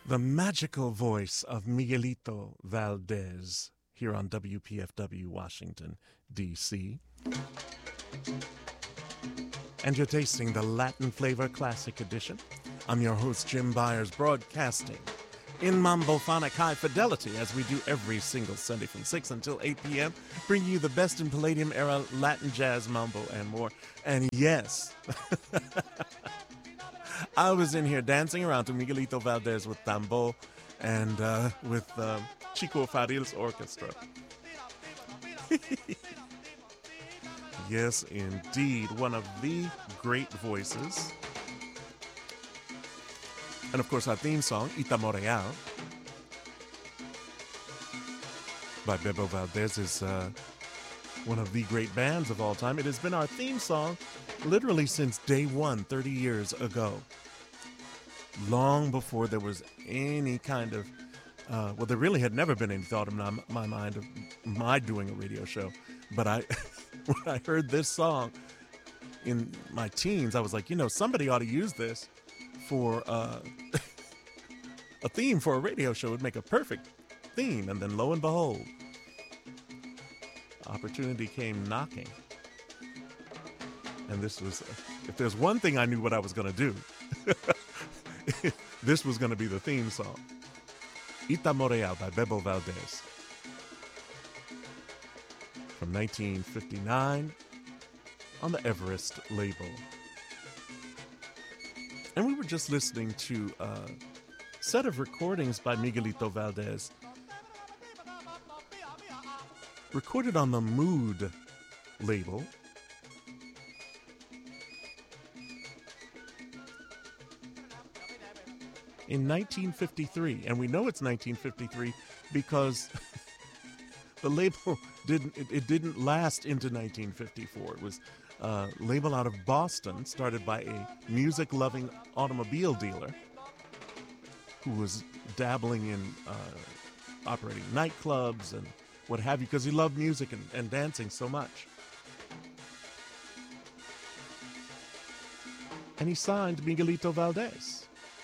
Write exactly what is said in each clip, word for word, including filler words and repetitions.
The magical voice of Miguelito Valdez here on W P F W Washington, D C And you're tasting the Latin Flavor Classic Edition. I'm your host, Jim Byers, broadcasting in Mambophonic high fidelity as we do every single Sunday from six until eight p.m., bringing you the best in Palladium-era Latin jazz, mambo, and more. And yes, I was in here dancing around to Miguelito Valdez with tambo and uh, with uh, Chico Faril's orchestra. Yes, indeed, one of the great voices. And of course, our theme song, Itamo Real, by Bebo Valdez, is uh, one of the great bands of all time. It has been our theme song literally since day one, thirty years ago. Long before there was any kind of, uh, well, there really had never been any thought in my, my mind of my doing a radio show. But I, when I heard this song in my teens, I was like, you know, somebody ought to use this for uh, a theme for a radio show. It would make a perfect theme. And then lo and behold, opportunity came knocking. And this was, if there's one thing I knew what I was going to do, this was going to be the theme song. Itamo Real by Bebo Valdez. From nineteen fifty-nine on the Everest label. And we were just listening to a set of recordings by Miguelito Valdez, recorded on the Mood label. In nineteen fifty-three, and we know it's nineteen fifty-three because the label didn't, it, it didn't last into nineteen fifty-four. It was a label out of Boston, started by a music-loving automobile dealer who was dabbling in uh, operating nightclubs and what have you, because he loved music and, and dancing so much. And he signed Miguelito Valdez.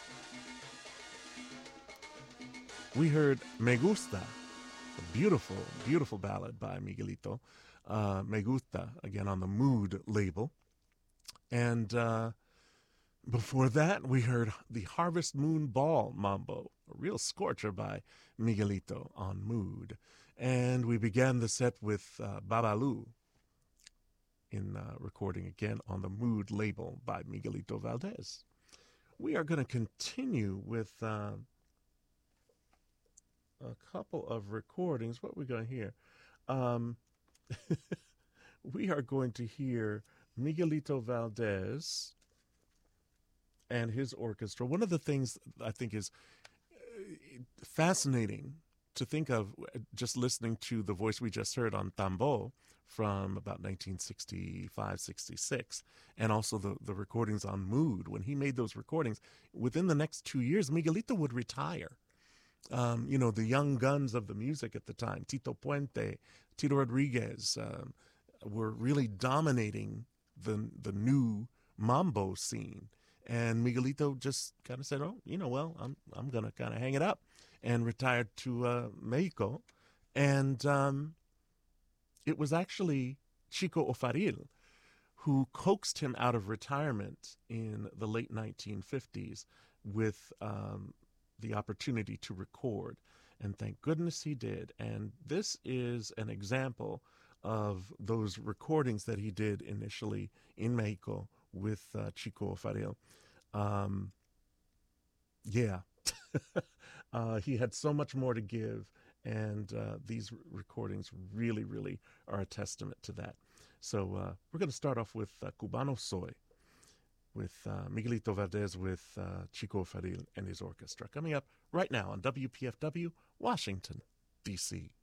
We heard Me Gusta, a beautiful, beautiful ballad by Miguelito. Uh, Me Gusta, again on the Mood label. And uh, before that, we heard the Harvest Moon Ball Mambo, a real scorcher by Miguelito on Mood. And we began the set with uh, Babalu, in uh, recording again on the Mood label by Miguelito Valdez. We are going to continue with Uh, a couple of recordings. What are we going to hear? Um, we are going to hear Miguelito Valdez and his orchestra. One of the things I think is fascinating to think of, just listening to the voice we just heard on tambo from about nineteen sixty-five, sixty-six, and also the, the recordings on Mood. When he made those recordings, within the next two years, Miguelito would retire. Um, you know, the young guns of the music at the time, Tito Puente, Tito Rodriguez, um, were really dominating the the new mambo scene. And Miguelito just kind of said, oh, you know, well, I'm I'm going to kind of hang it up, and retired to uh, Mexico. And um, it was actually Chico O'Farrill who coaxed him out of retirement in the late nineteen fifties with um the opportunity to record, and thank goodness he did. And this is an example of those recordings that he did initially in Mexico with uh, Chico O'Farrill. Um, yeah, uh, he had so much more to give, and uh, these recordings really, really are a testament to that. So uh, we're going to start off with uh, Cubano Soy, with uh, Miguelito Valdez with uh, Chico Faril and his orchestra. Coming up right now on W P F W, Washington, D C